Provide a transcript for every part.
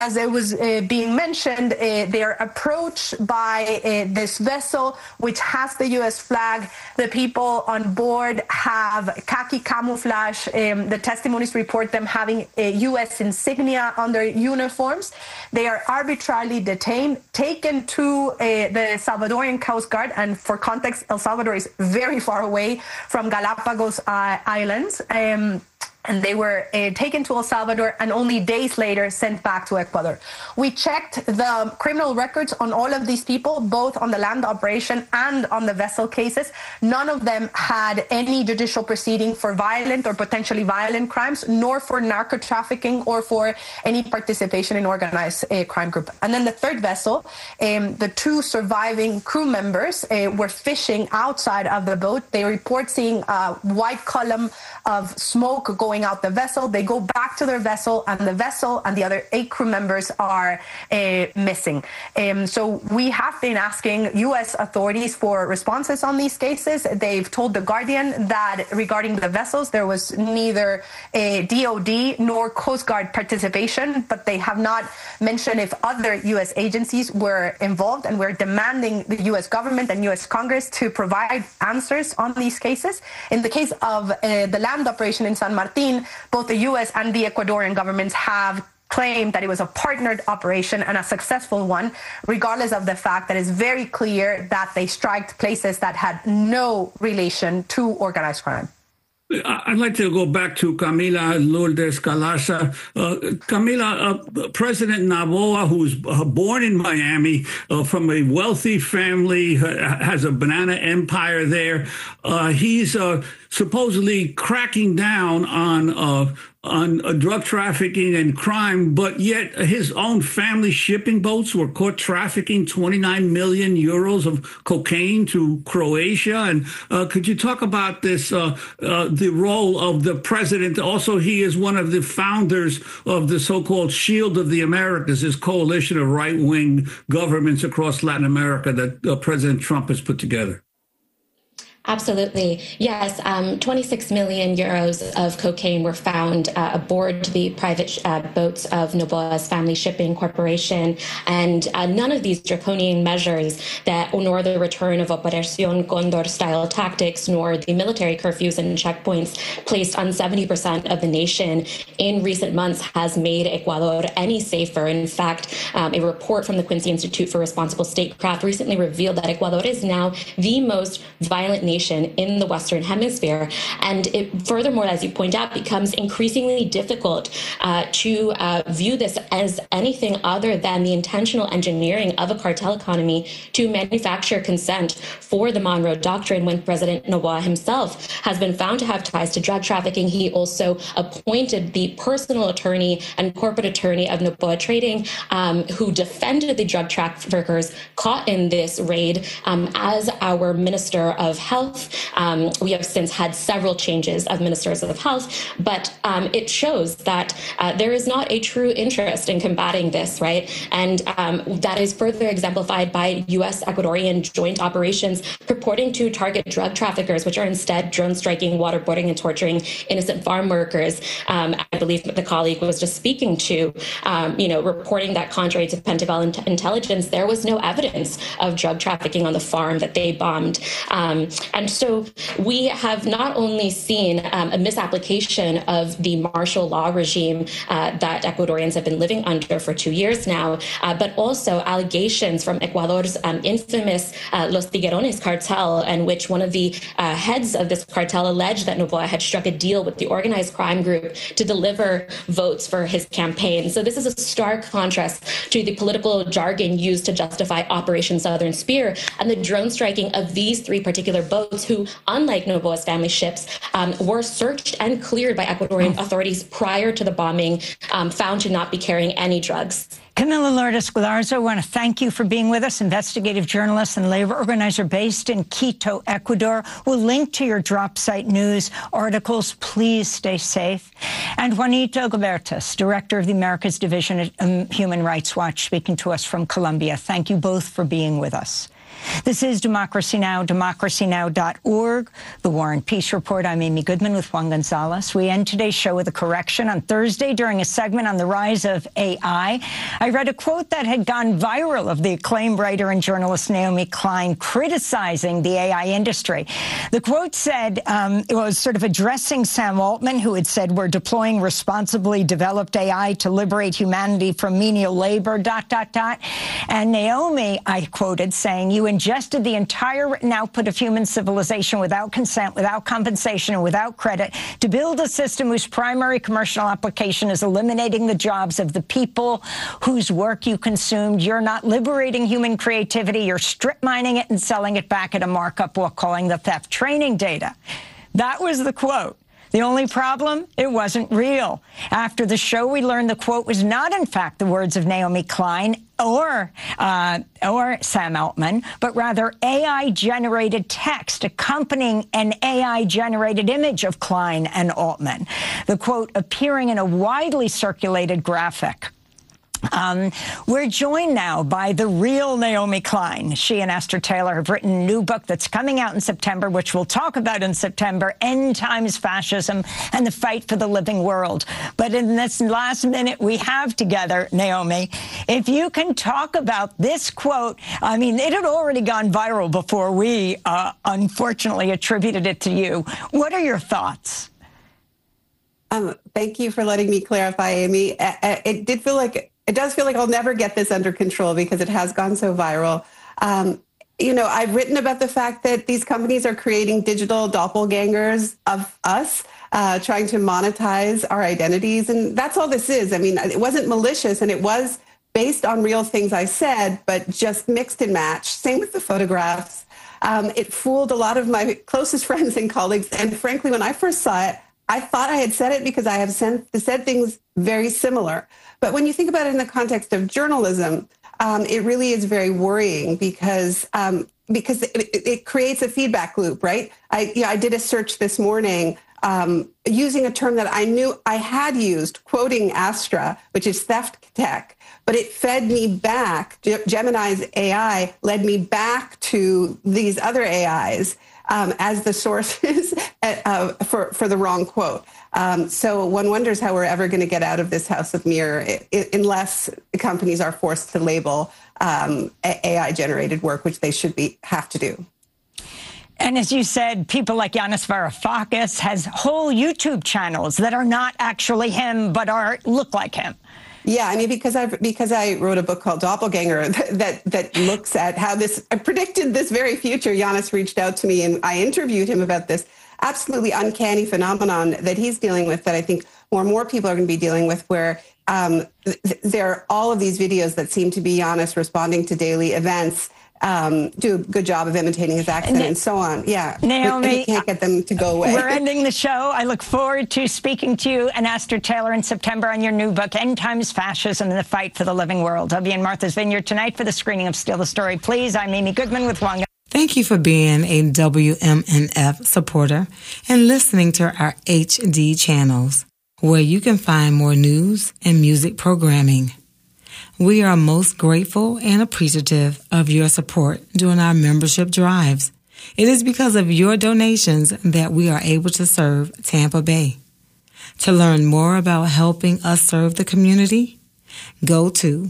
as it was being mentioned, they're approached by this vessel, which has the U.S. flag. The people on board have khaki camouflage. The testimonies report them having U.S. insignia on their uniforms. They are arbitrarily detained, taken to the Salvadorian Coast Guard. And for context, El Salvador is very far away from Galapagos Islands. And they were taken to El Salvador and only days later sent back to Ecuador. We checked the criminal records on all of these people, both on the land operation and on the vessel cases. None of them had any judicial proceeding for violent or potentially violent crimes, nor for narco trafficking or for any participation in organized crime group. And then the third vessel, the two surviving crew members were fishing outside of the boat. They report seeing a white column of smoke going out the vessel. They go back to their vessel, and the vessel and the other 8 crew members are missing. So we have been asking U.S. authorities for responses on these cases. They've told The Guardian that regarding the vessels, there was neither a DOD nor Coast Guard participation, but they have not mentioned if other U.S. agencies were involved, and we're demanding the U.S. government and U.S. Congress to provide answers on these cases. In the case of the land operation in San Martin, both the U.S. and the Ecuadorian governments have claimed that it was a partnered operation and a successful one, regardless of the fact that it's very clear that they striked places that had no relation to organized crime. I'd like to go back to Camila Lourdes Galarza. Camila, President Noboa, who was born in Miami from a wealthy family, has a banana empire there. He's supposedly cracking down on drug trafficking and crime, but yet his own family shipping boats were caught trafficking 29 million euros of cocaine to Croatia. And could you talk about this, the role of the president? Also, he is one of the founders of the so-called Shield of the Americas, this coalition of right-wing governments across Latin America that President Trump has put together. Absolutely. Yes. 26 million euros of cocaine were found aboard the private boats of Noboa's Family Shipping Corporation. And none of these draconian measures, that nor the return of Operación Condor style tactics, nor the military curfews and checkpoints placed on 70% of the nation in recent months, has made Ecuador any safer. In fact, a report from the Quincy Institute for Responsible Statecraft recently revealed that Ecuador is now the most violent nation in the Western Hemisphere. And it, furthermore, as you point out, becomes increasingly difficult to view this as anything other than the intentional engineering of a cartel economy to manufacture consent for the Monroe Doctrine. When President Noboa himself has been found to have ties to drug trafficking, he also appointed the personal attorney and corporate attorney of Noboa Trading, who defended the drug traffickers caught in this raid, as our Minister of Health. We have since had several changes of ministers of health, but it shows that there is not a true interest in combating this, right? And that is further exemplified by U.S. Ecuadorian joint operations purporting to target drug traffickers, which are instead drone striking, waterboarding, and torturing innocent farm workers. I believe the colleague was just speaking to, reporting that contrary to Pentagon intelligence, there was no evidence of drug trafficking on the farm that they bombed. And so we have not only seen a misapplication of the martial law regime that Ecuadorians have been living under for 2 years now, but also allegations from Ecuador's infamous Los Tiguerones cartel, in which one of the heads of this cartel alleged that Noboa had struck a deal with the organized crime group to deliver votes for his campaign. So this is a stark contrast to the political jargon used to justify Operation Southern Spear and the drone striking of these 3 particular boats, who, unlike Noboa's family ships, were searched and cleared by Ecuadorian authorities prior to the bombing, found to not be carrying any drugs. Camila Lourdes Galarza, I want to thank you for being with us, investigative journalist and labor organizer based in Quito, Ecuador. We'll link to your drop site news articles. Please stay safe. And Juanito Gubertas, director of the Americas Division at Human Rights Watch, speaking to us from Colombia. Thank you both for being with us. This is Democracy Now!, democracynow.org, The War and Peace Report. I'm Amy Goodman with Juan Gonzalez. We end today's show with a correction. On Thursday, during a segment on the rise of AI, I read a quote that had gone viral of the acclaimed writer and journalist Naomi Klein criticizing the AI industry. The quote said, it was sort of addressing Sam Altman, who had said, we're deploying responsibly developed AI to liberate humanity from menial labor, ... And Naomi, I quoted, saying, you ingested the entire written output of human civilization without consent, without compensation, and without credit to build a system whose primary commercial application is eliminating the jobs of the people whose work you consumed. You're not liberating human creativity. You're strip mining it and selling it back at a markup while calling the theft training data. That was the quote. The only problem, it wasn't real. After the show, we learned the quote was not, in fact, the words of Naomi Klein or Sam Altman, but rather AI-generated text accompanying an AI-generated image of Klein and Altman. The quote appearing in a widely circulated graphic. We're joined now by the real Naomi Klein. She and Esther Taylor have written a new book that's coming out in September, which we'll talk about in September, End Times Fascism and the Fight for the Living World. But in this last minute we have together, Naomi, if you can talk about this quote. I mean, it had already gone viral before we unfortunately attributed it to you. What are your thoughts? Thank you for letting me clarify, Amy. It does feel like I'll never get this under control because it has gone so viral. I've written about the fact that these companies are creating digital doppelgangers of us, trying to monetize our identities. And that's all this is. I mean, it wasn't malicious, and it was based on real things I said, but just mixed and matched. Same with the photographs. It fooled a lot of my closest friends and colleagues. And frankly, when I first saw it, I thought I had said it because I have said things very similar. But when you think about it in the context of journalism, it really is very worrying because it creates a feedback loop, right? I did a search this morning using a term that I knew I had used, quoting Astra, which is theft tech, but it fed me back. Gemini's AI led me back to these other AIs as the sources for the wrong quote. So one wonders how we're ever going to get out of this house of mirror unless companies are forced to label AI-generated work, which they have to do. And as you said, people like Yanis Varoufakis has whole YouTube channels that are not actually him, but look like him. Yeah, I mean, because I wrote a book called Doppelganger that looks at how I predicted this very future. Yanis reached out to me and I interviewed him about this absolutely uncanny phenomenon that he's dealing with, that I think more and more people are going to be dealing with, where there are all of these videos that seem to be Yanis responding to daily events, do a good job of imitating his accent and so on. Yeah, Naomi, you can't get them to go away. We're ending the show. I look forward to speaking to you and Esther Taylor in September on your new book, End Times Fascism and the Fight for the Living World. I'll be in Martha's Vineyard tonight for the screening of Steal the Story. Please, I'm Amy Goodman with Juan. Thank you for being a WMNF supporter and listening to our HD channels, where you can find more news and music programming. We are most grateful and appreciative of your support during our membership drives. It is because of your donations that we are able to serve Tampa Bay. To learn more about helping us serve the community, go to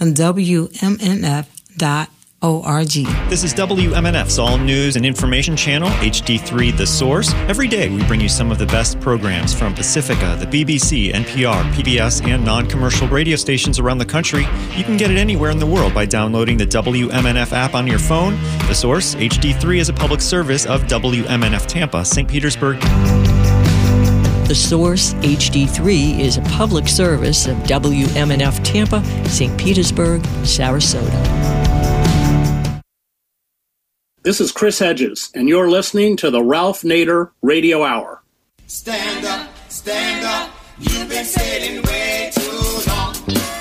WMNF.org. This is WMNF's all news and information channel, HD3 The Source. Every day we bring you some of the best programs from Pacifica, the BBC, NPR, PBS, and non-commercial radio stations around the country. You can get it anywhere in the world by downloading the WMNF app on your phone. The Source, HD3, is a public service of WMNF Tampa, St. Petersburg. The Source, HD3, is a public service of WMNF Tampa, St. Petersburg, Sarasota. This is Chris Hedges, and you're listening to the Ralph Nader Radio Hour. Stand up, you've been sailing way too long.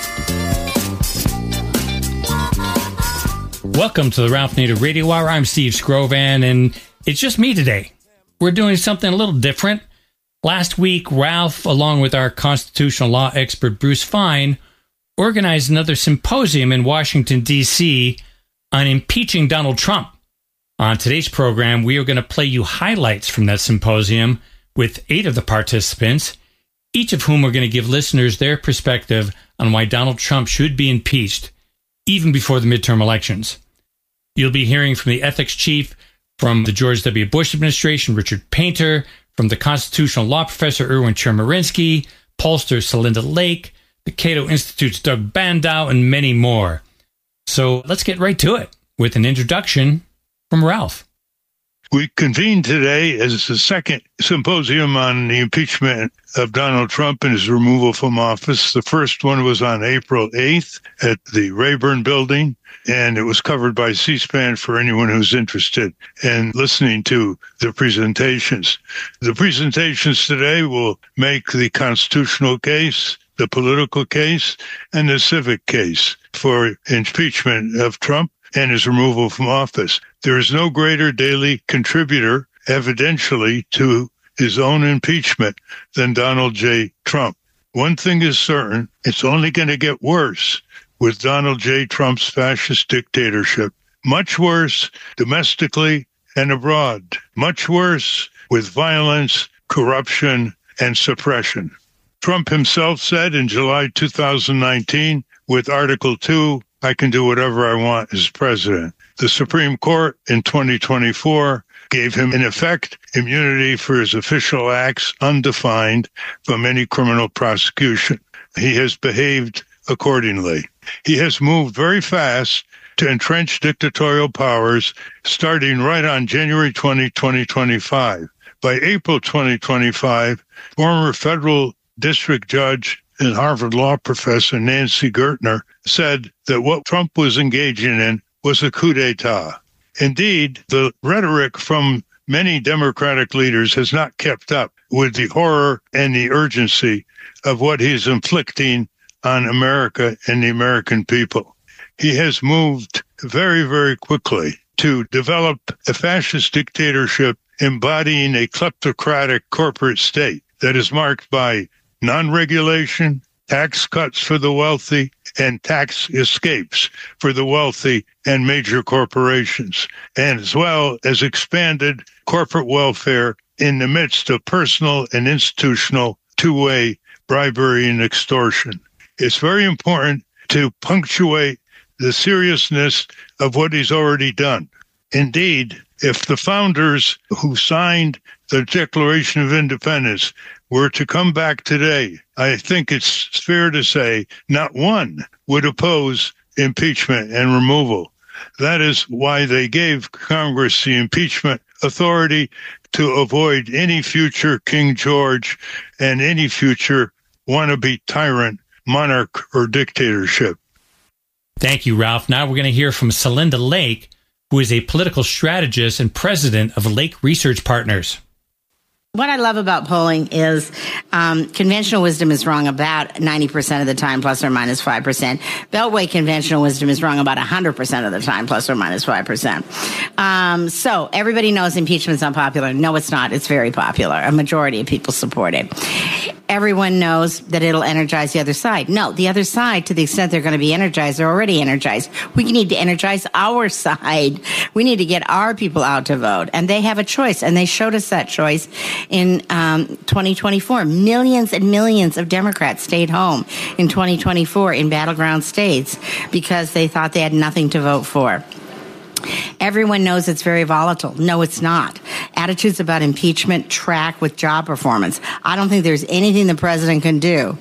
Welcome to the Ralph Nader Radio Hour. I'm Steve Scrovan, and it's just me today. We're doing something a little different. Last week, Ralph, along with our constitutional law expert Bruce Fein, organized another symposium in Washington, D.C., on impeaching Donald Trump. On today's program, we are going to play you highlights from that symposium with 8 of the participants, each of whom are going to give listeners their perspective on why Donald Trump should be impeached even before the midterm elections. You'll be hearing from the ethics chief from the George W. Bush administration, Richard Painter, from the constitutional law professor, Erwin Chemerinsky, pollster Celinda Lake, the Cato Institute's Doug Bandow, and many more. So let's get right to it with an introduction from Ralph. We convened today as the second symposium on the impeachment of Donald Trump and his removal from office. The first one was on April 8th at the Rayburn Building, and it was covered by C-SPAN for anyone who's interested in listening to the presentations. The presentations today will make the constitutional case, the political case, and the civic case for impeachment of Trump and his removal from office. There is no greater daily contributor, evidentially, to his own impeachment than Donald J. Trump. One thing is certain, it's only going to get worse with Donald J. Trump's fascist dictatorship. Much worse domestically and abroad. Much worse with violence, corruption, and suppression. Trump himself said in July 2019, with Article 2, I can do whatever I want as president. The Supreme Court in 2024 gave him, in effect, immunity for his official acts undefined from any criminal prosecution. He has behaved accordingly. He has moved very fast to entrench dictatorial powers starting right on January 20, 2025. By April 2025, former federal district judge and Harvard law professor Nancy Gertner said that what Trump was engaging in was a coup d'etat. Indeed, the rhetoric from many Democratic leaders has not kept up with the horror and the urgency of what he's inflicting on America and the American people. He has moved very, very quickly to develop a fascist dictatorship embodying a kleptocratic corporate state that is marked by non-regulation, tax cuts for the wealthy, and tax escapes for the wealthy and major corporations, and as well as expanded corporate welfare in the midst of personal and institutional two-way bribery and extortion. It's very important to punctuate the seriousness of what he's already done. Indeed, if the founders who signed the Declaration of Independence were to come back today, I think it's fair to say not one would oppose impeachment and removal. That is why they gave Congress the impeachment authority to avoid any future King George and any future wannabe tyrant, monarch, or dictatorship. Thank you, Ralph. Now we're going to hear from Celinda Lake, who is a political strategist and president of Lake Research Partners. What I love about polling is conventional wisdom is wrong about 90% of the time, plus or minus 5%. Beltway conventional wisdom is wrong about 100% of the time, plus or minus 5%. So everybody knows impeachment's unpopular. No, it's not. It's very popular. A majority of people support it. Everyone knows that it'll energize the other side. No, the other side, to the extent they're going to be energized, they're already energized. We need to energize our side. We need to get our people out to vote. And they have a choice, and they showed us that choice in 2024. Millions and millions of Democrats stayed home in 2024 in battleground states because they thought they had nothing to vote for. Everyone knows it's very volatile. No, it's not. Attitudes about impeachment track with job performance. I don't think there's anything the president can do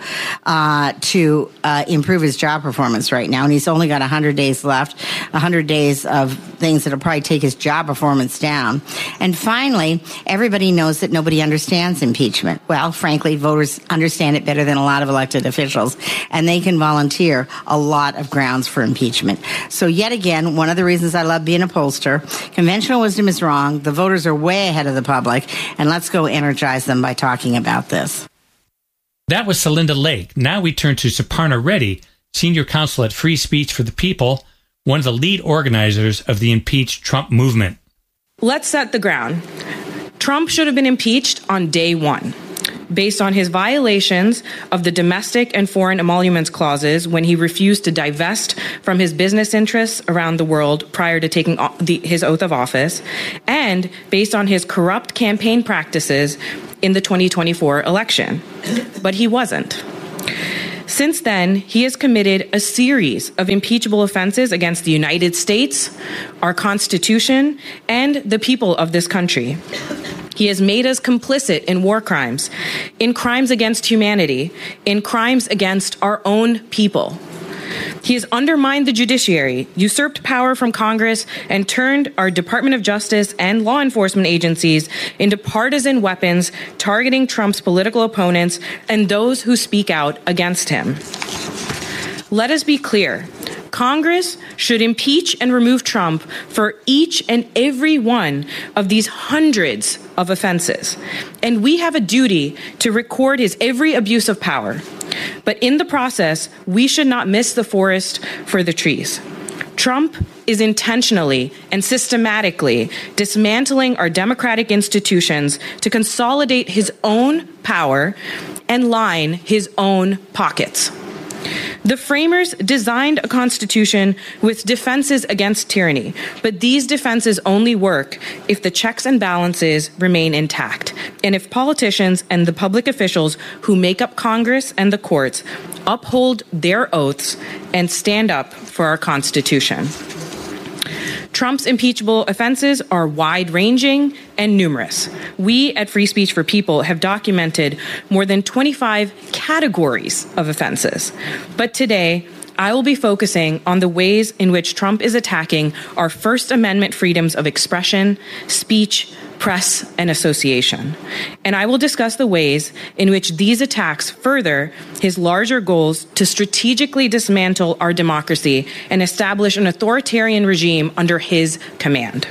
to improve his job performance right now. And he's only got 100 days left, 100 days of things that'll probably take his job performance down. And finally, everybody knows that nobody understands impeachment. Well, frankly, voters understand it better than a lot of elected officials, and they can volunteer a lot of grounds for impeachment. So yet again, one of the reasons I love being a pollster, conventional wisdom is wrong. The voters are way ahead of the public, and let's go energize them by talking about this. That was Celinda Lake. Now we turn to Suparna Reddy, Senior Counsel at Free Speech for the People, one of the lead organizers of the Impeach Trump movement. Let's set the ground. Trump should have been impeached on day one. based on his violations of the domestic and foreign emoluments clauses when he refused to divest from his business interests around the world prior to taking his oath of office, and based on his corrupt campaign practices in the 2024 election. But he wasn't. Since then, he has committed a series of impeachable offenses against the United States, our Constitution, and the people of this country. He has made us complicit in war crimes, in crimes against humanity, in crimes against our own people. He has undermined the judiciary, usurped power from Congress, and turned our Department of Justice and law enforcement agencies into partisan weapons targeting Trump's political opponents and those who speak out against him. Let us be clear. Congress should impeach and remove Trump for each and every one of these hundreds of offenses. And we have a duty to record his every abuse of power. But in the process, we should not miss the forest for the trees. Trump is intentionally and systematically dismantling our democratic institutions to consolidate his own power and line his own pockets. The framers designed a constitution with defenses against tyranny, but these defenses only work if the checks and balances remain intact, and if politicians and the public officials who make up Congress and the courts uphold their oaths and stand up for our Constitution. Trump's impeachable offenses are wide-ranging and numerous. We at Free Speech for People have documented more than 25 categories of offenses. But today, I will be focusing on the ways in which Trump is attacking our First Amendment freedoms of expression, speech, press, and association. And I will discuss the ways in which these attacks further his larger goals to strategically dismantle our democracy and establish an authoritarian regime under his command.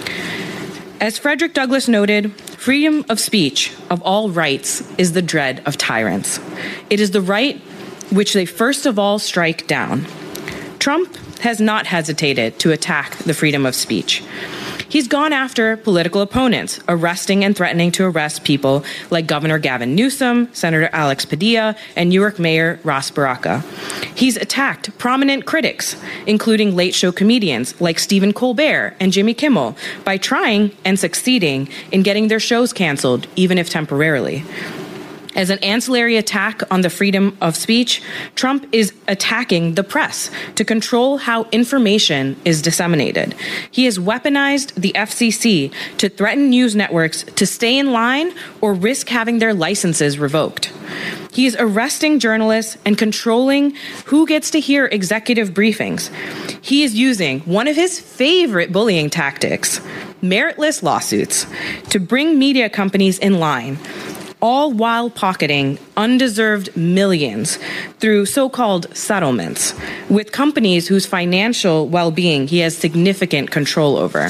As Frederick Douglass noted, freedom of speech, of all rights, is the dread of tyrants. It is the right which they first of all strike down. Trump has not hesitated to attack the freedom of speech. He's gone after political opponents, arresting and threatening to arrest people like Governor Gavin Newsom, Senator Alex Padilla, and New York Mayor Ras Baraka. He's attacked prominent critics, including late show comedians like Stephen Colbert and Jimmy Kimmel, by trying and succeeding in getting their shows canceled, even if temporarily. As an ancillary attack on the freedom of speech, Trump is attacking the press to control how information is disseminated. He has weaponized the FCC to threaten news networks to stay in line or risk having their licenses revoked. He is arresting journalists and controlling who gets to hear executive briefings. He is using one of his favorite bullying tactics, meritless lawsuits, to bring media companies in line, all while pocketing undeserved millions through so-called settlements with companies whose financial well-being he has significant control over.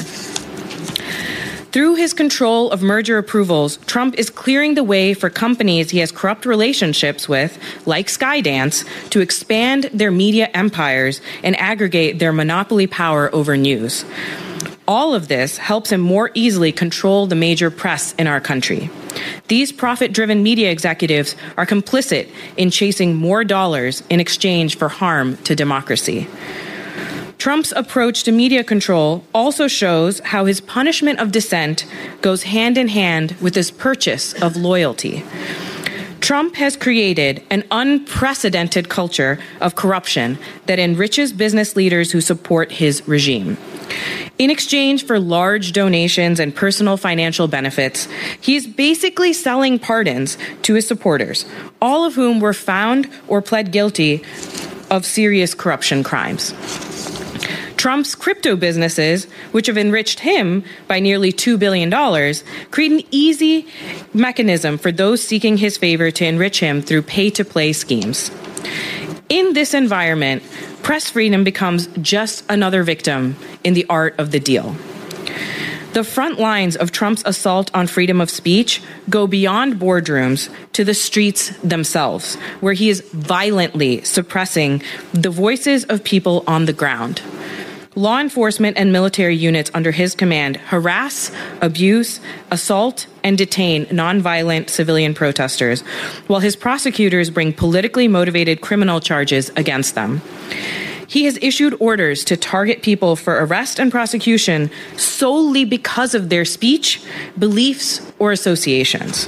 Through his control of merger approvals, Trump is clearing the way for companies he has corrupt relationships with, like Skydance, to expand their media empires and aggregate their monopoly power over news. All of this helps him more easily control the major press in our country. These profit-driven media executives are complicit in chasing more dollars in exchange for harm to democracy. Trump's approach to media control also shows how his punishment of dissent goes hand in hand with his purchase of loyalty. Trump has created an unprecedented culture of corruption that enriches business leaders who support his regime. In exchange for large donations and personal financial benefits, he is basically selling pardons to his supporters, all of whom were found or pled guilty of serious corruption crimes. Trump's crypto businesses, which have enriched him by nearly $2 billion, create an easy mechanism for those seeking his favor to enrich him through pay-to-play schemes. In this environment, press freedom becomes just another victim in the art of the deal. The front lines of Trump's assault on freedom of speech go beyond boardrooms to the streets themselves, where he is violently suppressing the voices of people on the ground. law enforcement and military units under his command harass, abuse, assault, and detain nonviolent civilian protesters, while his prosecutors bring politically motivated criminal charges against them. He has issued orders to target people for arrest and prosecution solely because of their speech, beliefs, or associations.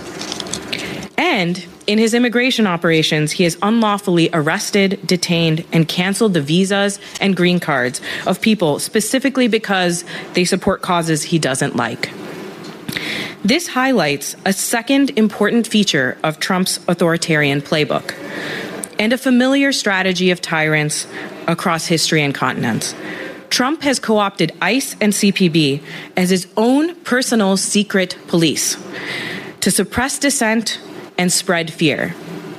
And in his immigration operations, he has unlawfully arrested, detained, and canceled the visas and green cards of people specifically because they support causes he doesn't like. This highlights a second important feature of Trump's authoritarian playbook and a familiar strategy of tyrants across history and continents. Trump has co-opted ICE and CPB as his own personal secret police to suppress dissent and spread fear.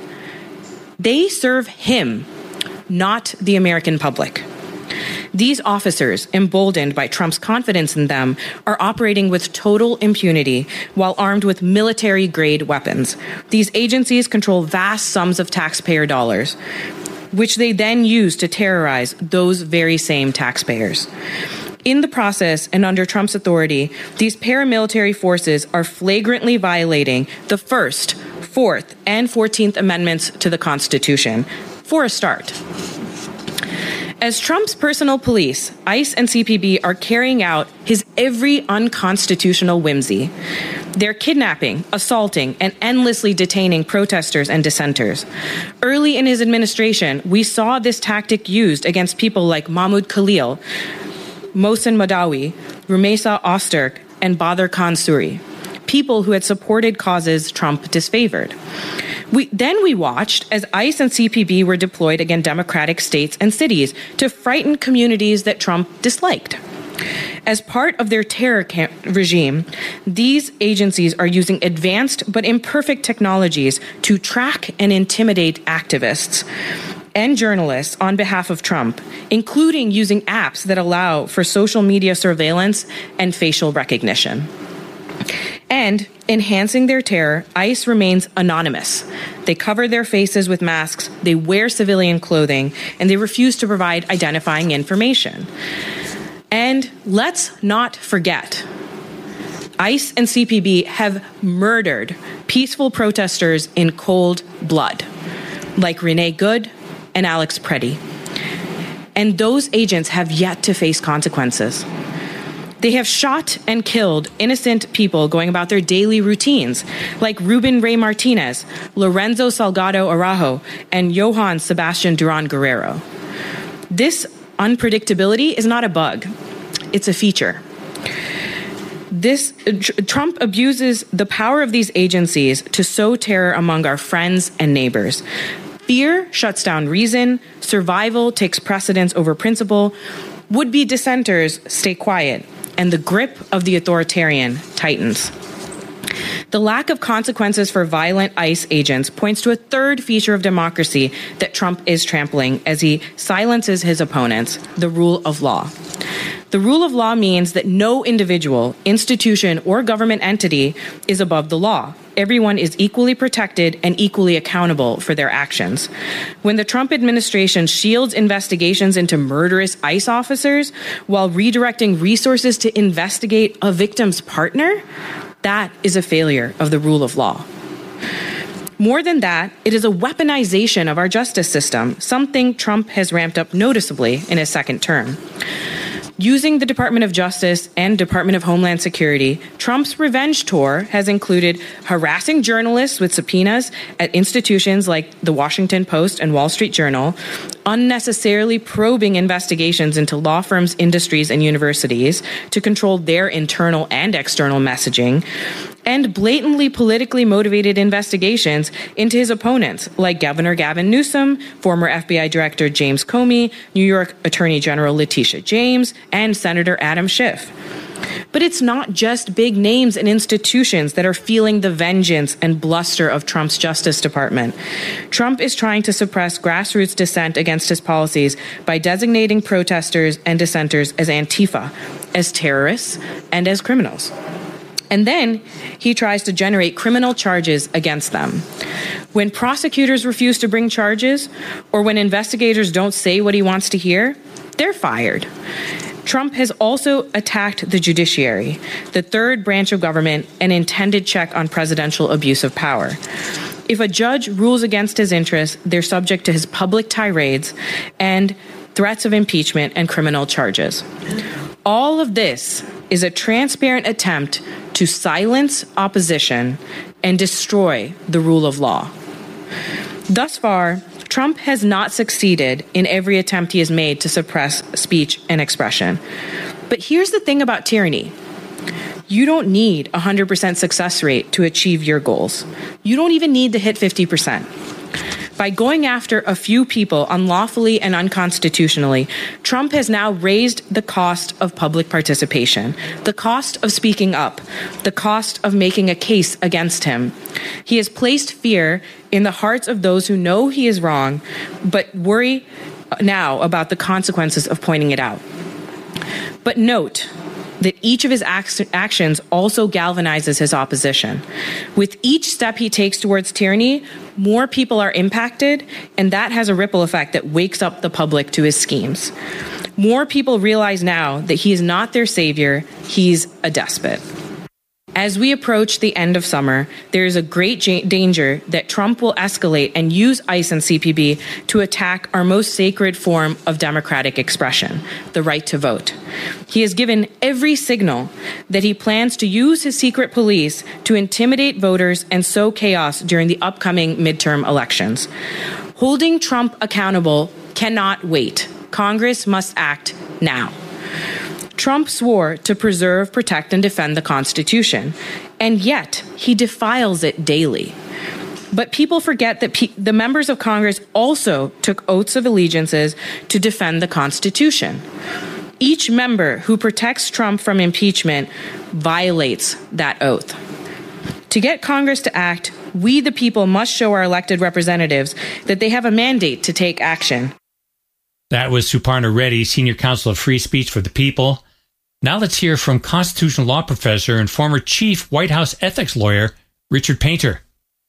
They serve him, not the American public. These officers, emboldened by Trump's confidence in them, are operating with total impunity while armed with military-grade weapons. These agencies control vast sums of taxpayer dollars, which they then use to terrorize those very same taxpayers. In the process, and under Trump's authority, these paramilitary forces are flagrantly violating the First, Fourth, and 14th Amendments to the Constitution, for a start. As Trump's personal police, ICE and CPB are carrying out his every unconstitutional whimsy. They're kidnapping, assaulting, and endlessly detaining protesters and dissenters. Early in his administration, we saw this tactic used against people like Mahmoud Khalil, Mohsen Madawi, Rumeysa Ozturk, and Badr Khan Suri, people who had supported causes Trump disfavored. We watched as ICE and CPB were deployed against democratic states and cities to frighten communities that Trump disliked. As part of their terror regime, these agencies are using advanced but imperfect technologies to track and intimidate activists and journalists on behalf of Trump, including using apps that allow for social media surveillance and facial recognition. And enhancing their terror, ICE remains anonymous. They cover their faces with masks, they wear civilian clothing, and they refuse to provide identifying information. And let's not forget, ICE and CPB have murdered peaceful protesters in cold blood, like Renee Good and Alex Preddy. And those agents have yet to face consequences. They have shot and killed innocent people going about their daily routines, like Ruben Ray Martinez, Lorenzo Salgado Araujo, and Johann Sebastian Duran Guerrero. This unpredictability is not a bug, it's a feature. Trump abuses the power of these agencies to sow terror among our friends and neighbors. Fear shuts down reason, survival takes precedence over principle, would-be dissenters stay quiet, and the grip of the authoritarian tightens. The lack of consequences for violent ICE agents points to a third feature of democracy that Trump is trampling as he silences his opponents, the rule of law. The rule of law means that no individual, institution, or government entity is above the law. Everyone is equally protected and equally accountable for their actions. When the Trump administration shields investigations into murderous ICE officers while redirecting resources to investigate a victim's partner, that is a failure of the rule of law. More than that, it is a weaponization of our justice system, something Trump has ramped up noticeably in his second term. Using the Department of Justice and Department of Homeland Security, Trump's revenge tour has included harassing journalists with subpoenas at institutions like the Washington Post and Wall Street Journal, unnecessarily probing investigations into law firms, industries, and universities to control their internal and external messaging, and blatantly politically motivated investigations into his opponents, like Governor Gavin Newsom, former FBI Director James Comey, New York Attorney General Letitia James, and Senator Adam Schiff. But it's not just big names and institutions that are feeling the vengeance and bluster of Trump's Justice Department. Trump is trying to suppress grassroots dissent against his policies by designating protesters and dissenters as Antifa, as terrorists, and as criminals. And then he tries to generate criminal charges against them. When prosecutors refuse to bring charges, or when investigators don't say what he wants to hear, they're fired. Trump has also attacked the judiciary, the third branch of government, an intended check on presidential abuse of power. If a judge rules against his interests, they're subject to his public tirades and threats of impeachment and criminal charges. All of this is a transparent attempt to silence opposition and destroy the rule of law. Thus far, Trump has not succeeded in every attempt he has made to suppress speech and expression. But here's the thing about tyranny. You don't need a 100% success rate to achieve your goals. You don't even need to hit 50%. By going after a few people unlawfully and unconstitutionally, Trump has now raised the cost of public participation, the cost of speaking up, the cost of making a case against him. He has placed fear in the hearts of those who know he is wrong, but worry now about the consequences of pointing it out. But note that each of his actions also galvanizes his opposition. With each step he takes towards tyranny, more people are impacted, and that has a ripple effect that wakes up the public to his schemes. More people realize now that he is not their savior, he's a despot. As we approach the end of summer, there is a great danger that Trump will escalate and use ICE and CPB to attack our most sacred form of democratic expression, the right to vote. He has given every signal that he plans to use his secret police to intimidate voters and sow chaos during the upcoming midterm elections. Holding Trump accountable cannot wait. Congress must act now. Trump swore to preserve, protect, and defend the Constitution, and yet he defiles it daily. But people forget that the members of Congress also took oaths of allegiances to defend the Constitution. Each member who protects Trump from impeachment violates that oath. To get Congress to act, we the people must show our elected representatives that they have a mandate to take action. That was Suparna Reddy, Senior Counsel of Free Speech for the People. Now let's hear from constitutional law professor and former chief White House ethics lawyer, Richard Painter.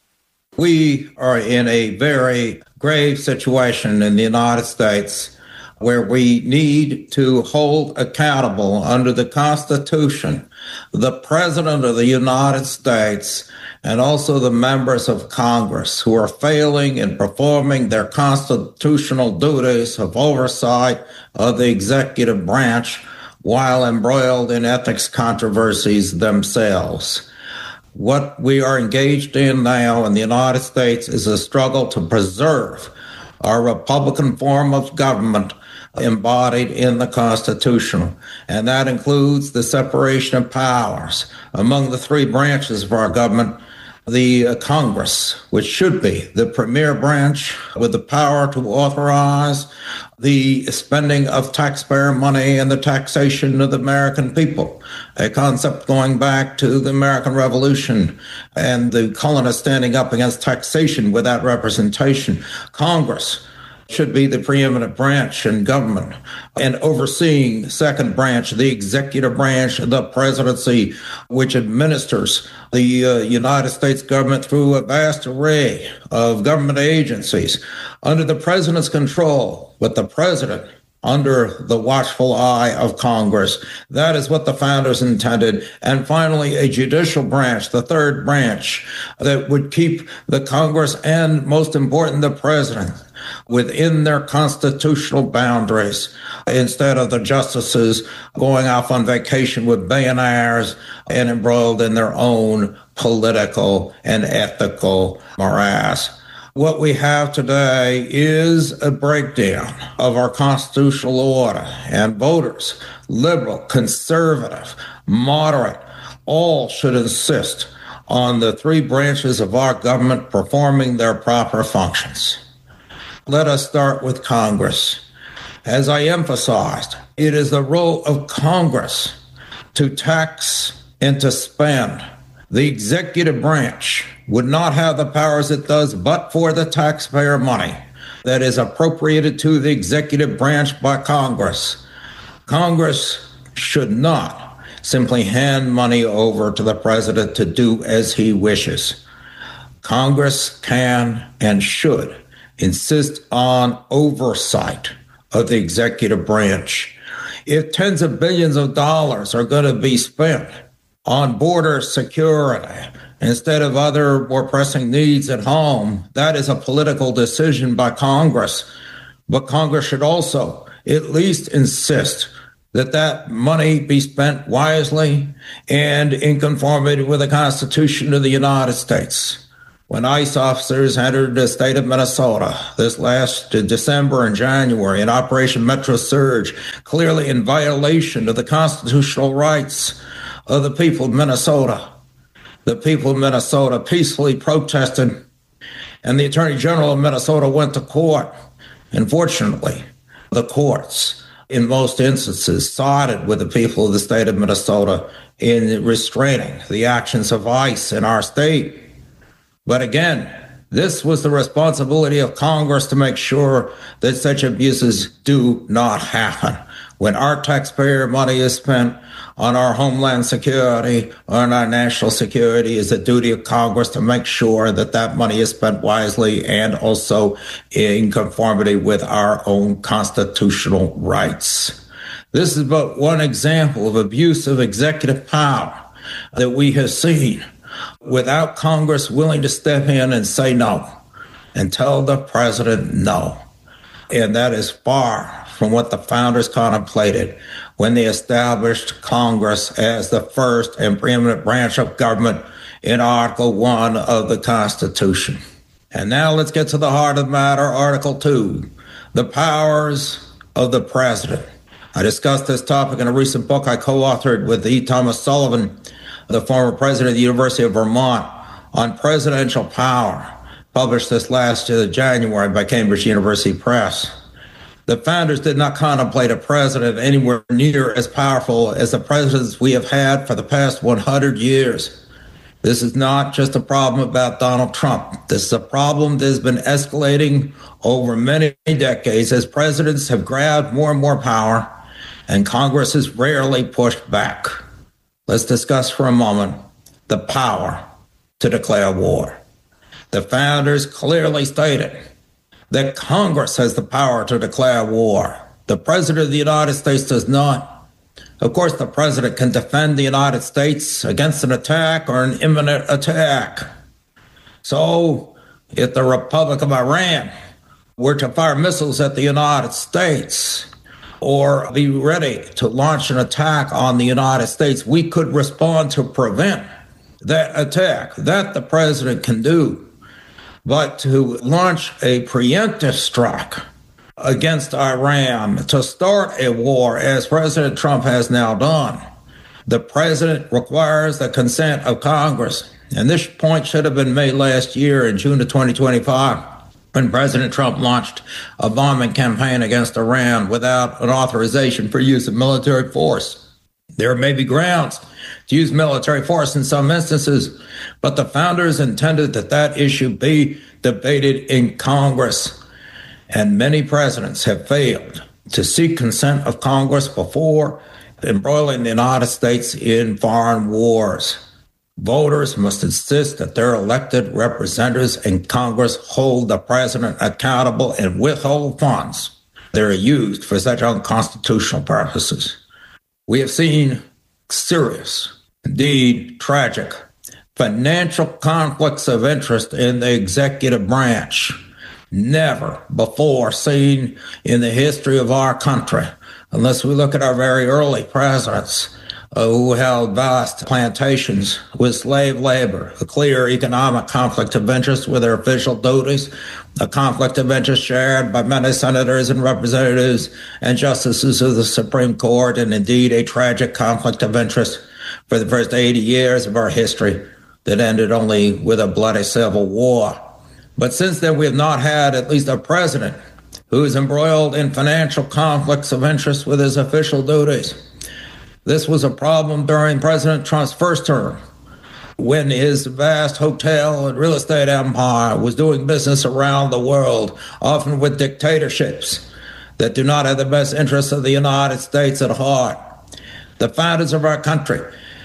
We are in a very grave situation in the United States where we need to hold accountable under the Constitution the President of the United States and also the members of Congress who are failing in performing their constitutional duties of oversight of the executive branch while embroiled in ethics controversies themselves. What we are engaged in now in the United States is a struggle to preserve our Republican form of government embodied in the Constitution, and that includes the separation of powers among the three branches of our government. The Congress, which should be the premier branch with the power to authorize the spending of taxpayer money and the taxation of the American people, a concept going back to the American Revolution and the colonists standing up against taxation without representation. Congress should be the preeminent branch in government and overseeing the second branch, the executive branch, the presidency, which administers the United States government through a vast array of government agencies under the president's control, but the president under the watchful eye of Congress. That is what the founders intended. And finally, a judicial branch, the third branch, that would keep the Congress and, most important, the president within their constitutional boundaries instead of the justices going off on vacation with billionaires and embroiled in their own political and ethical morass. What we have today is a breakdown of our constitutional order, and voters, liberal, conservative, moderate, all should insist on the three branches of our government performing their proper functions. Let us start with Congress. As I emphasized, it is the role of Congress to tax and to spend. The executive branch would not have the powers it does but for the taxpayer money that is appropriated to the executive branch by Congress. Congress should not simply hand money over to the president to do as he wishes. Congress can and should insist on oversight of the executive branch. If tens of billions of dollars are going to be spent on border security instead of other more pressing needs at home, that is a political decision by Congress. But Congress should also at least insist that that money be spent wisely and in conformity with the Constitution of the United States. When ICE officers entered the state of Minnesota this last December and January in Operation Metro Surge, clearly in violation of the constitutional rights of the people of Minnesota, the people of Minnesota peacefully protested, and the Attorney General of Minnesota went to court. Unfortunately, the courts, in most instances, sided with the people of the state of Minnesota in restraining the actions of ICE in our state. But again, this was the responsibility of Congress to make sure that such abuses do not happen. When our taxpayer money is spent on our homeland security, on our national security, is the duty of Congress to make sure that that money is spent wisely and also in conformity with our own constitutional rights. This is but one example of abuse of executive power that we have seen without Congress willing to step in and say no and tell the president no. And that is far from what the founders contemplated when they established Congress as the first and preeminent branch of government in Article 1 of the Constitution. And now let's get to the heart of the matter, Article 2, the powers of the president. I discussed this topic in a recent book I co-authored with E. Thomas Sullivan, the former president of the University of Vermont, on presidential power, published this last January by Cambridge University Press. The founders did not contemplate a president anywhere near as powerful as the presidents we have had for the past 100 years. This is not just a problem about Donald Trump. This is a problem that has been escalating over many decades as presidents have grabbed more and more power, and Congress has rarely pushed back. Let's discuss for a moment the power to declare war. The founders clearly stated that Congress has the power to declare war. The President of the United States does not. Of course, the President can defend the United States against an attack or an imminent attack. So, if the Republic of Iran were to fire missiles at the United States or be ready to launch an attack on the United States, we could respond to prevent that attack. That the President can do. But to launch a preemptive strike against Iran, to start a war, as President Trump has now done, the president requires the consent of Congress. And this point should have been made last year in June of 2025, when President Trump launched a bombing campaign against Iran without an authorization for use of military force. There may be grounds to use military force in some instances, but the founders intended that that issue be debated in Congress. And many presidents have failed to seek consent of Congress before embroiling the United States in foreign wars. Voters must insist that their elected representatives in Congress hold the president accountable and withhold funds that are used for such unconstitutional purposes. We have seen serious, indeed tragic, financial conflicts of interest in the executive branch, never before seen in the history of our country, unless we look at our very early presidents who held vast plantations with slave labor, a clear economic conflict of interest with their official duties, a conflict of interest shared by many senators and representatives and justices of the Supreme Court, and indeed a tragic conflict of interest for the first 80 years of our history that ended only with a bloody civil war. But since then, we have not had at least a president who is embroiled in financial conflicts of interest with his official duties. This was a problem during President Trump's first term, when his vast hotel and real estate empire was doing business around the world, often with dictatorships that do not have the best interests of the United States at heart. The founders of our country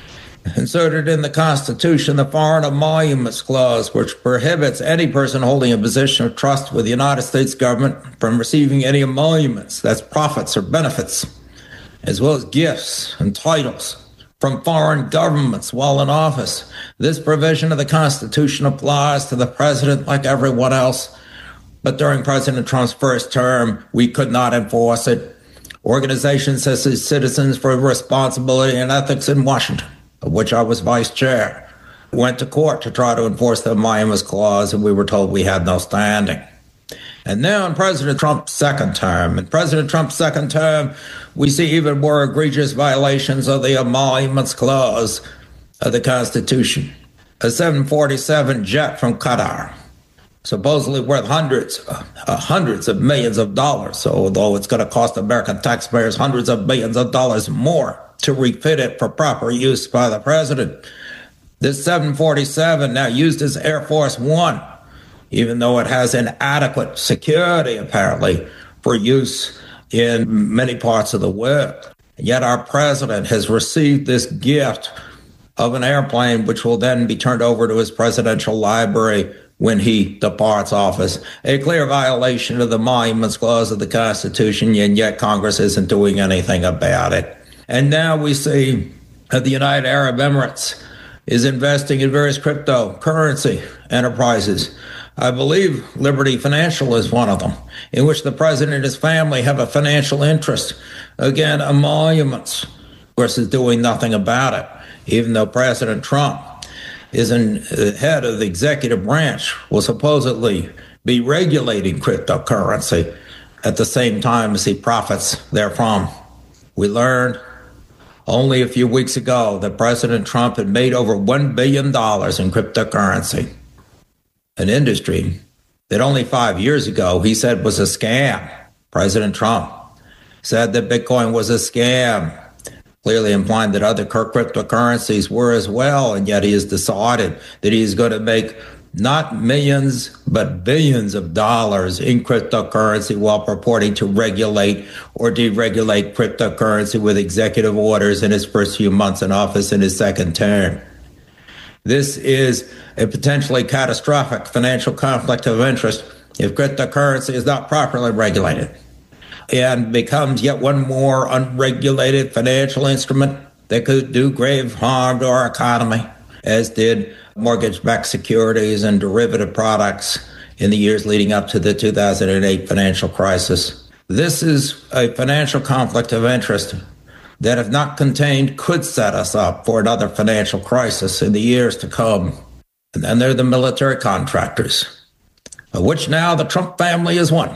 inserted in the Constitution the Foreign Emoluments Clause, which prohibits any person holding a position of trust with the United States government from receiving any emoluments, that's profits or benefits. as well as gifts and titles from foreign governments while in office. This provision of the Constitution applies to the president like everyone else, but during President Trump's first term, we could not enforce it. Organizations such as Citizens for Responsibility and Ethics in Washington, of which I was vice chair, went to court to try to enforce the Emoluments Clause, and we were told we had no standing. And now in President Trump's second term, we see even more egregious violations of the Emoluments Clause of the Constitution. A 747 jet from Qatar, supposedly worth hundreds of millions of dollars, so although it's going to cost American taxpayers hundreds of millions of dollars more to refit it for proper use by the president. This 747 now used as Air Force One, even though it has inadequate security, apparently, for use in many parts of the world. Yet our president has received this gift of an airplane, which will then be turned over to his presidential library when he departs office. A clear violation of the Emoluments Clause of the Constitution, and yet Congress isn't doing anything about it. And now we see that the United Arab Emirates is investing in various cryptocurrency enterprises. I believe Liberty Financial is one of them, in which the president and his family have a financial interest. Again, emoluments, of course, is doing nothing about it, even though President Trump is the head of the executive branch, will supposedly be regulating cryptocurrency at the same time as he profits therefrom. We learned only a few weeks ago that President Trump had made over $1 billion in cryptocurrency, an industry that only 5 years ago he said was a scam. President Trump said that Bitcoin was a scam, clearly implying that other cryptocurrencies were as well, and yet he has decided that he is going to make not millions, but billions of dollars in cryptocurrency while purporting to regulate or deregulate cryptocurrency with executive orders in his first few months in office in his second term. This is a potentially catastrophic financial conflict of interest if cryptocurrency is not properly regulated and becomes yet one more unregulated financial instrument that could do grave harm to our economy, as did mortgage-backed securities and derivative products in the years leading up to the 2008 financial crisis. This is a financial conflict of interest that, if not contained, could set us up for another financial crisis in the years to come. And then there are the military contractors, of which now the Trump family is one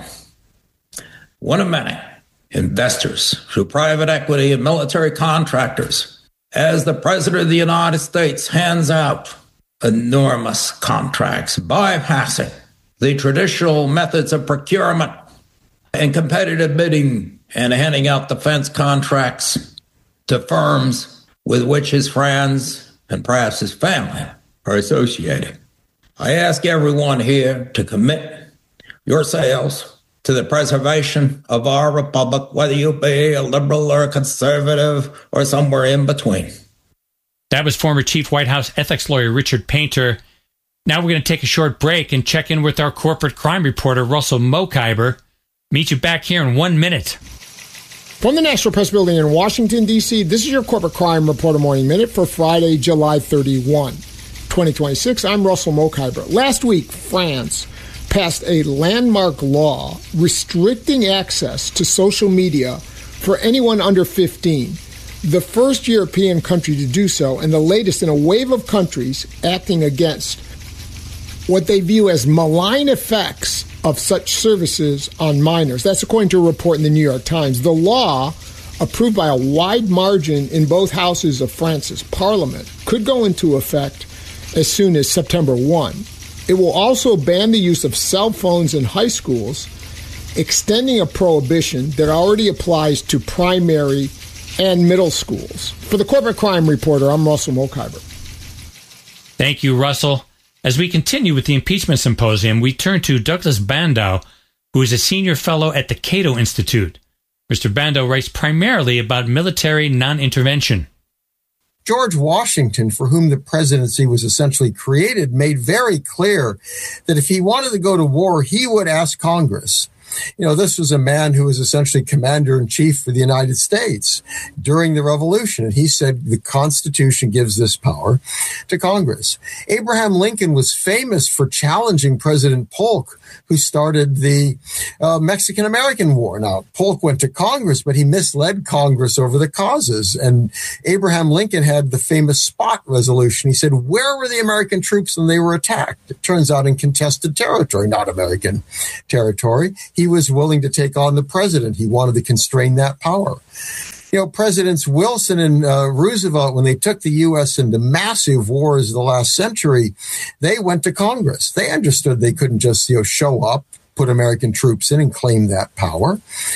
of many investors through private equity and military contractors, as the President of the United States hands out enormous contracts, bypassing the traditional methods of procurement and competitive bidding, and handing out defense contracts to firms with which his friends and perhaps his family are associated. I ask everyone here to commit yourselves to the preservation of our republic, whether you be a liberal or a conservative or somewhere in between. That was former Chief White House ethics lawyer Richard Painter. Now we're going to take a short break and check in with our corporate crime reporter, Russell Mokhiber. Meet you back here in 1 minute. From the National Press Building in Washington, D.C., this is your Corporate Crime Reporter Morning Minute for Friday, July 31, 2026. I'm Russell Mokhiber. Last week, France passed a landmark law restricting access to social media for anyone under 15. The first European country to do so, and the latest in a wave of countries acting against what they view as malign effects of such services on minors. That's according to a report in the New York Times. The law, approved by a wide margin in both houses of France's parliament, could go into effect as soon as September 1. It will also ban the use of cell phones in high schools, extending a prohibition that already applies to primary and middle schools. For the Corporate Crime Reporter, I'm Russell Mokhiber. Thank you, Russell. As we continue with the impeachment symposium, we turn to Douglas Bandow, who is a senior fellow at the Cato Institute. Mr. Bandow writes primarily about military non-intervention. George Washington, for whom the presidency was essentially created, made very clear that if he wanted to go to war, he would ask Congress. This was a man who was essentially commander-in-chief for the United States during the Revolution. And he said the Constitution gives this power to Congress. Abraham Lincoln was famous for challenging President Polk, who started the Mexican-American War. Now, Polk went to Congress, but he misled Congress over the causes. And Abraham Lincoln had the famous Spot Resolution. He said, where were the American troops when they were attacked? It turns out in contested territory, not American territory. He was willing to take on the president. He wanted to constrain that power. Presidents Wilson and Roosevelt, when they took the U.S. into massive wars of the last century, they went to Congress. They understood they couldn't just, show up, put American troops in and claim that power.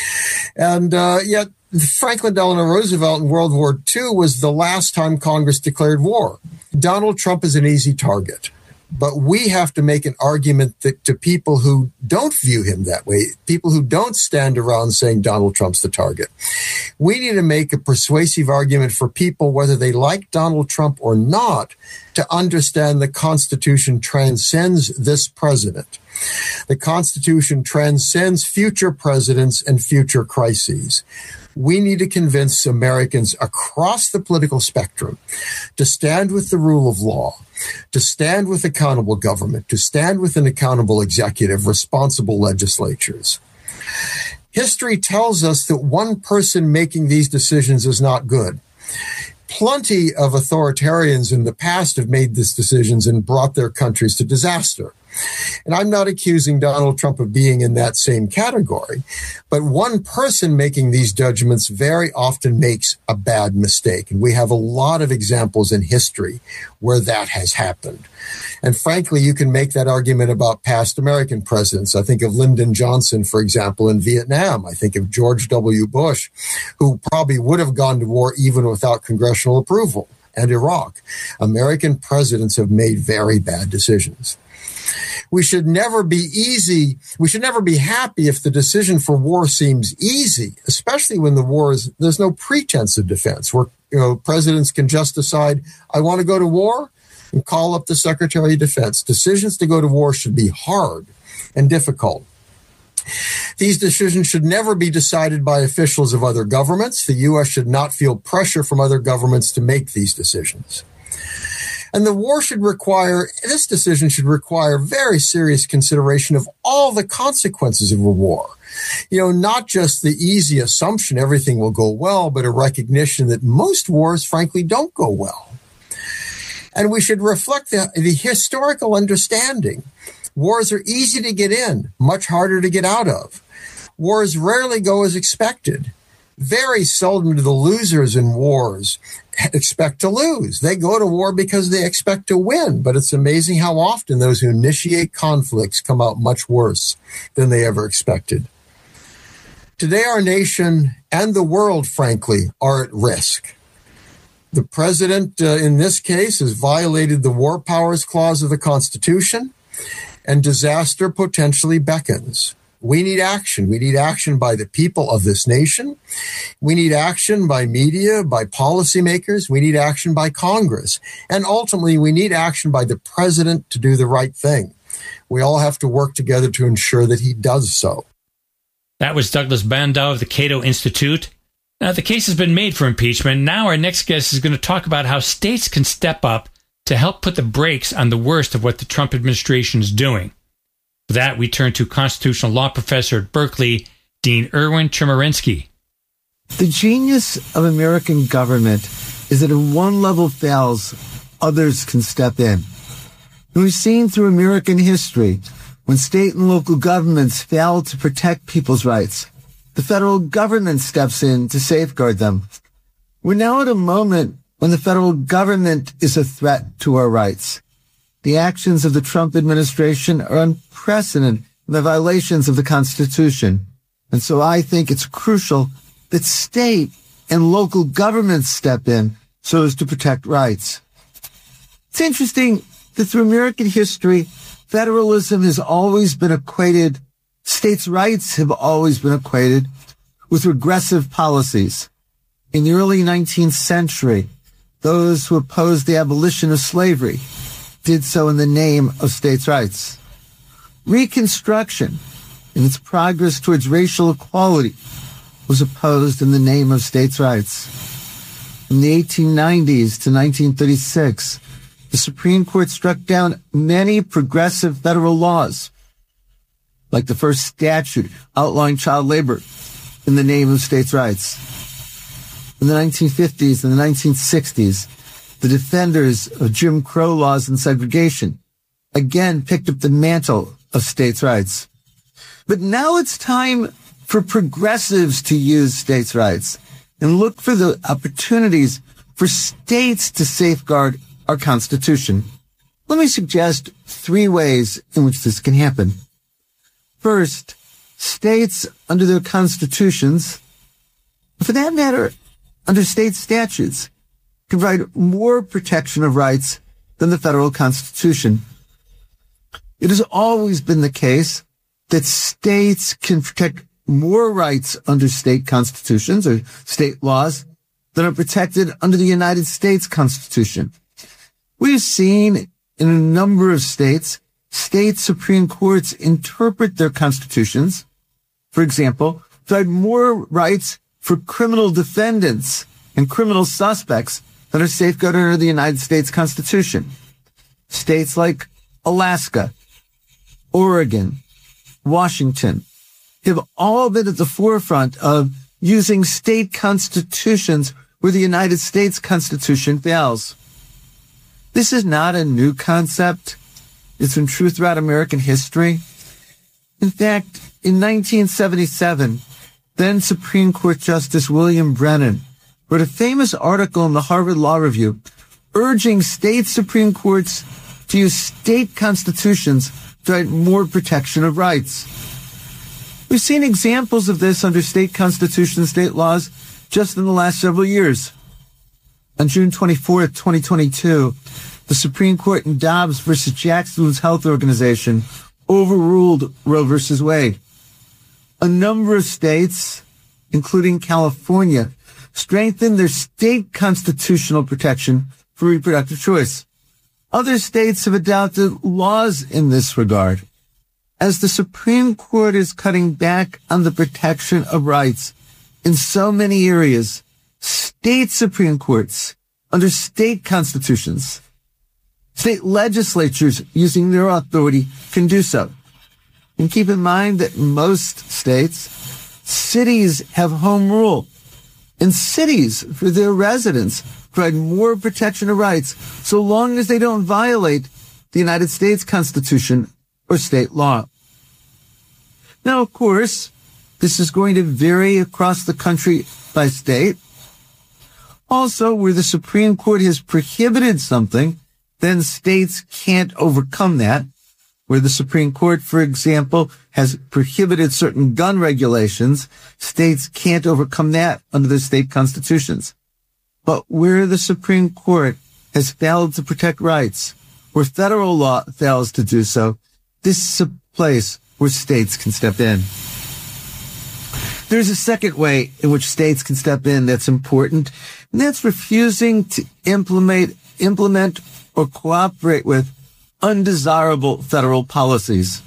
And yet Franklin Delano Roosevelt in World War II was the last time Congress declared war. Donald Trump is an easy target. But we have to make an argument that to people who don't view him that way, people who don't stand around saying Donald Trump's the target. We need to make a persuasive argument for people, whether they like Donald Trump or not, to understand the Constitution transcends this president. The Constitution transcends future presidents and future crises. We need to convince Americans across the political spectrum to stand with the rule of law, to stand with accountable government, to stand with an accountable executive, responsible legislatures. History tells us that one person making these decisions is not good. Plenty of authoritarians in the past have made these decisions and brought their countries to disaster. And I'm not accusing Donald Trump of being in that same category, but one person making these judgments very often makes a bad mistake. And we have a lot of examples in history where that has happened. And frankly, you can make that argument about past American presidents. I think of Lyndon Johnson, for example, in Vietnam. I think of George W. Bush, who probably would have gone to war even without congressional approval, and Iraq. American presidents have made very bad decisions. We should never be happy if the decision for war seems easy, especially when there's no pretense of defense, where presidents can just decide, I want to go to war, and call up the Secretary of Defense. Decisions to go to war should be hard and difficult. These decisions should never be decided by officials of other governments. The U.S. should not feel pressure from other governments to make these decisions. And this decision should require very serious consideration of all the consequences of a war. Not just the easy assumption everything will go well, but a recognition that most wars, frankly, don't go well. And we should reflect the historical understanding. Wars are easy to get in, much harder to get out of. Wars rarely go as expected. Very seldom do the losers in wars expect to lose. They go to war because they expect to win. But it's amazing how often those who initiate conflicts come out much worse than they ever expected. Today, our nation and the world, frankly, are at risk. The president, in this case, has violated the War Powers Clause of the Constitution, and disaster potentially beckons. We need action. We need action by the people of this nation. We need action by media, by policymakers. We need action by Congress. And ultimately, we need action by the president to do the right thing. We all have to work together to ensure that he does so. That was Douglas Bandow of the Cato Institute. Now, the case has been made for impeachment. Now our next guest is going to talk about how states can step up to help put the brakes on the worst of what the Trump administration is doing. For that, we turn to constitutional law professor at Berkeley, Dean Erwin Chemerinsky. The genius of American government is that if one level fails, others can step in. And we've seen through American history, when state and local governments fail to protect people's rights, the federal government steps in to safeguard them. We're now at a moment when the federal government is a threat to our rights. The actions of the Trump administration are unprecedented in the violations of the Constitution. And so I think it's crucial that state and local governments step in so as to protect rights. It's interesting that through American history, federalism has always been equated, states' rights have always been equated with regressive policies. In the early 19th century, those who opposed the abolition of slavery did so in the name of states' rights. Reconstruction and its progress towards racial equality was opposed in the name of states' rights. From the 1890s to 1936, the Supreme Court struck down many progressive federal laws, like the first statute outlawing child labor in the name of states' rights. In the 1950s and the 1960s, the defenders of Jim Crow laws and segregation again picked up the mantle of states' rights. But now it's time for progressives to use states' rights and look for the opportunities for states to safeguard our Constitution. Let me suggest 3 ways in which this can happen. First, states under their constitutions, for that matter, under state statutes, can provide more protection of rights than the federal Constitution. It has always been the case that states can protect more rights under state constitutions or state laws than are protected under the United States Constitution. We've seen in a number of states, state Supreme Courts interpret their constitutions, for example, provide more rights for criminal defendants and criminal suspects that are safeguarded under the United States Constitution. States like Alaska, Oregon, Washington have all been at the forefront of using state constitutions where the United States Constitution fails. This is not a new concept. It's been true throughout American history. In fact, in 1977, then Supreme Court Justice William Brennan wrote a famous article in the Harvard Law Review urging state Supreme Courts to use state constitutions to provide more protection of rights. We've seen examples of this under state constitutions, state laws, just in the last several years. On June 24th, 2022, the Supreme Court in Dobbs versus Jackson Woods Health Organization overruled Roe versus Wade. A number of states, including California, strengthened their state constitutional protection for reproductive choice. Other states have adopted laws in this regard. As the Supreme Court is cutting back on the protection of rights in so many areas, state Supreme Courts under state constitutions, state legislatures using their authority can do so. And keep in mind that in most states, cities have home rule. And cities, for their residents, provide more protection of rights so long as they don't violate the United States Constitution or state law. Now, of course, this is going to vary across the country by state. Also, where the Supreme Court has prohibited something, then states can't overcome that. Where the Supreme Court, for example, has prohibited certain gun regulations, states can't overcome that under their state constitutions. But where the Supreme Court has failed to protect rights, where federal law fails to do so, this is a place where states can step in. There's a second way in which states can step in that's important, and that's refusing to implement or cooperate with undesirable federal policies.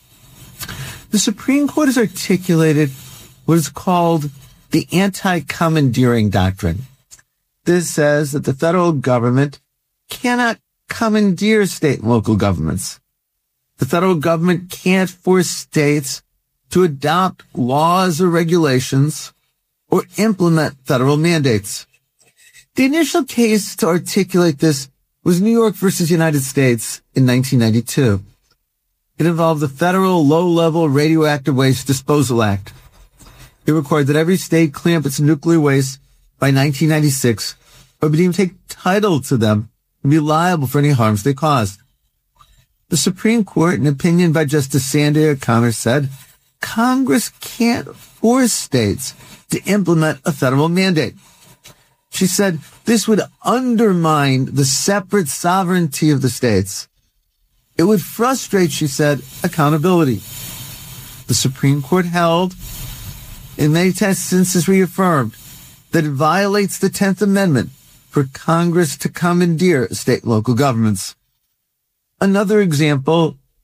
The Supreme Court has articulated what is called the anti-commandeering doctrine. This says that the federal government cannot commandeer state and local governments. The federal government can't force states to adopt laws or regulations or implement federal mandates. The initial case to articulate this was New York versus United States in 1992. It involved the Federal Low-Level Radioactive Waste Disposal Act. It required that every state clean up its nuclear waste by 1996 or be deemed to take title to them and be liable for any harms they caused. The Supreme Court, in an opinion by Justice Sandy O'Connor, said Congress can't force states to implement a federal mandate. She said this would undermine the separate sovereignty of the states. It would frustrate, she said, accountability. The Supreme Court held, in many instances reaffirmed, that it violates the 10th Amendment for Congress to commandeer state and local governments. Another example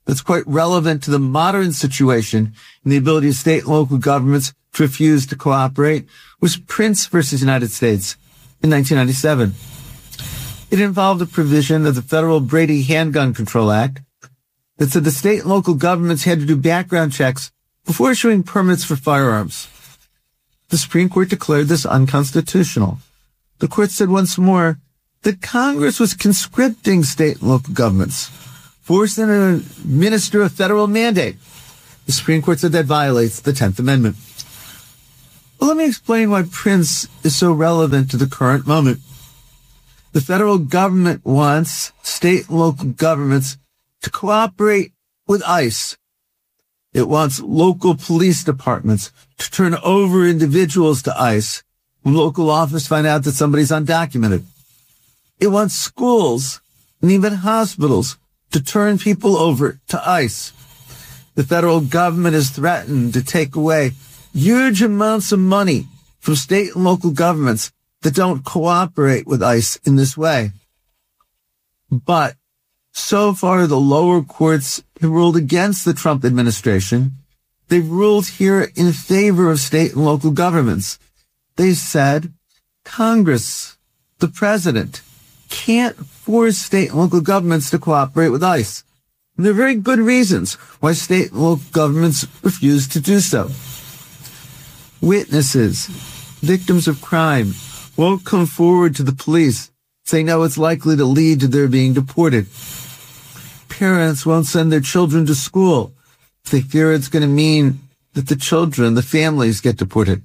that's quite relevant to the modern situation and the ability of state and local governments to refuse to cooperate was Prince versus United States in 1997. It involved a provision of the Federal Brady Handgun Control Act that said the state and local governments had to do background checks before issuing permits for firearms. The Supreme Court declared this unconstitutional. The court said once more that Congress was conscripting state and local governments, forcing them to administer a federal mandate. The Supreme Court said that violates the 10th Amendment. Well, let me explain why Prince is so relevant to the current moment. The federal government wants state and local governments to cooperate with ICE. It wants local police departments to turn over individuals to ICE when local officers find out that somebody's undocumented. It wants schools and even hospitals to turn people over to ICE. The federal government has threatened to take away huge amounts of money from state and local governments that don't cooperate with ICE in this way. But so far, the lower courts have ruled against the Trump administration. They've ruled here in favor of state and local governments. They said Congress, the president, can't force state and local governments to cooperate with ICE. And there are very good reasons why state and local governments refuse to do so. Witnesses, victims of crime, won't come forward to the police, saying no, it's likely to lead to their being deported. Parents won't send their children to school if they fear it's going to mean that the children, the families, get deported.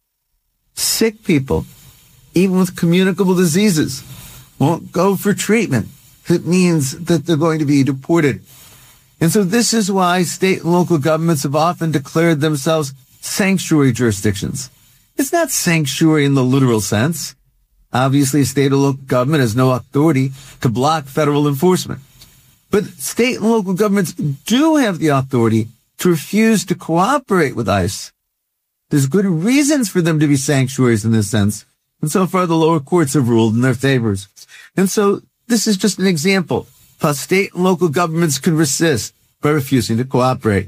Sick people, even with communicable diseases, won't go for treatment if it means that they're going to be deported. And so this is why state and local governments have often declared themselves sanctuary jurisdictions. It's not sanctuary in the literal sense. Obviously, a state or local government has no authority to block federal enforcement. But state and local governments do have the authority to refuse to cooperate with ICE. There's good reasons for them to be sanctuaries in this sense. And so far, the lower courts have ruled in their favors. And so this is just an example of how state and local governments can resist by refusing to cooperate.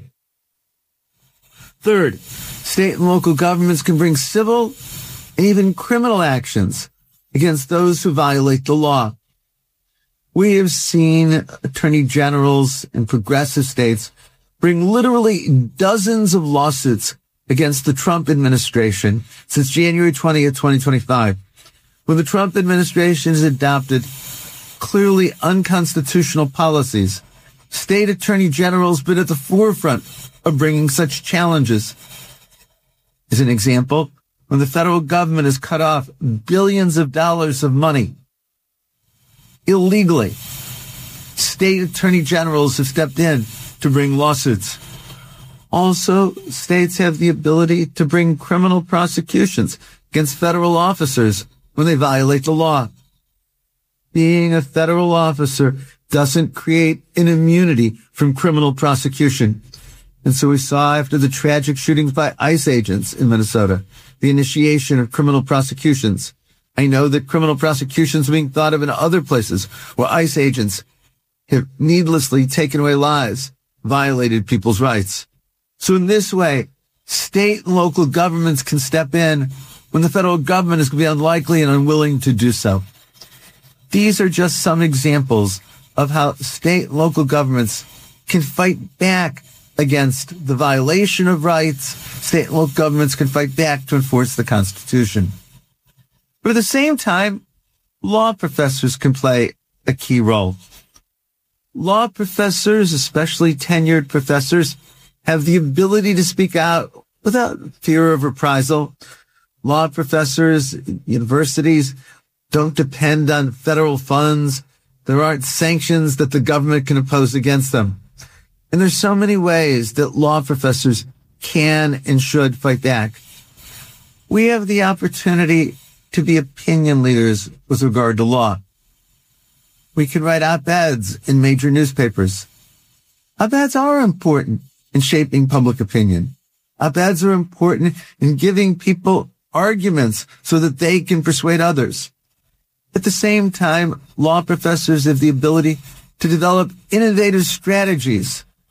Third, state and local governments can bring civil and even criminal actions against those who violate the law. We have seen attorney generals in progressive states bring literally dozens of lawsuits against the Trump administration since January 20th, 2025, when the Trump administration has adopted clearly unconstitutional policies. State attorney generals have been at the forefront of bringing such challenges. As an example, when the federal government has cut off billions of dollars of money illegally, state attorney generals have stepped in to bring lawsuits. Also, states have the ability to bring criminal prosecutions against federal officers when they violate the law. Being a federal officer doesn't create an immunity from criminal prosecution. And so we saw after the tragic shootings by ICE agents in Minnesota, the initiation of criminal prosecutions. I know that criminal prosecutions are being thought of in other places where ICE agents have needlessly taken away lives, violated people's rights. So in this way, state and local governments can step in when the federal government is going to be unlikely and unwilling to do so. These are just some examples of how state and local governments can fight back against the violation of rights. State and local governments can fight back to enforce the Constitution. But at the same time, law professors can play a key role. Law professors, especially tenured professors, have the ability to speak out without fear of reprisal. Law professors, universities don't depend on federal funds. There aren't sanctions that the government can impose against them. And there's so many ways that law professors can and should fight back. We have the opportunity to be opinion leaders with regard to law. We can write op-eds in major newspapers. Op-eds are important in shaping public opinion. Op-eds are important in giving people arguments so that they can persuade others. At the same time, law professors have the ability to develop innovative strategies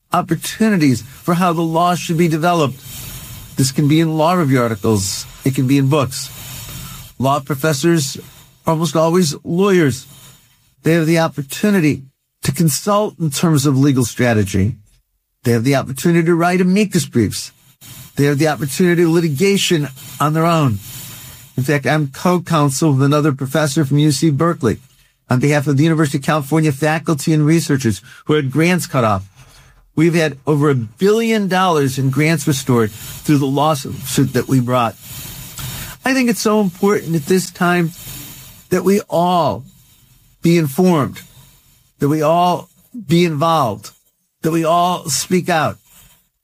opportunities for how the law should be developed. This can be in law review articles. It can be in books. Law professors are almost always lawyers. They have the opportunity to consult in terms of legal strategy. They have the opportunity to write amicus briefs. They have the opportunity to litigation on their own. In fact, I'm co-counsel with another professor from UC Berkeley on behalf of the University of California faculty and researchers who had grants cut off. We've had over $1 billion in grants restored through the lawsuit that we brought. I think it's so important at this time that we all be informed, that we all be involved, that we all speak out.